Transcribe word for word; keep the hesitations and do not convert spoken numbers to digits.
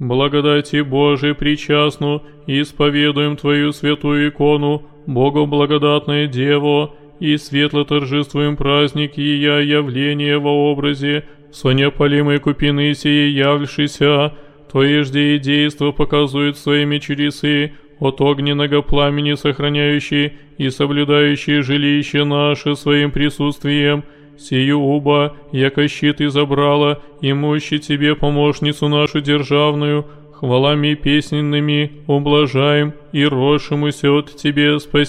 Благодати Божией причастну, исповедуем Твою святую икону, Богу благодатная Дево, и светло торжествуем праздник Ея явления во образе, со неопалимой купины сие являвшейся, Твоежде и действо показует своими чудесы, от огненного пламени сохраняющий и соблюдающий жилище наше своим присутствием, сию уба, яко щит изобрала, и мощи Тебе помощницу нашу державную, хвалами песненными ублажаем и росшемуся от Тебе спасибо.